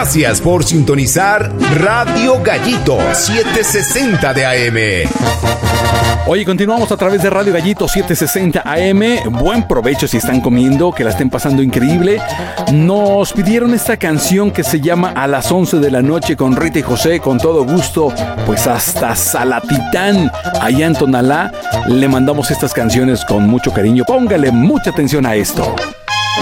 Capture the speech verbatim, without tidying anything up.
Gracias por sintonizar Radio Gallito setecientos sesenta de A M. Oye, continuamos a través de Radio Gallito setecientos sesenta A M. Buen provecho si están comiendo, que la estén pasando increíble. Nos pidieron esta canción que se llama A las once de la noche con Rita y José, con todo gusto. Pues hasta Salatitán, allá en Tonalá, le mandamos estas canciones con mucho cariño. Póngale mucha atención a esto.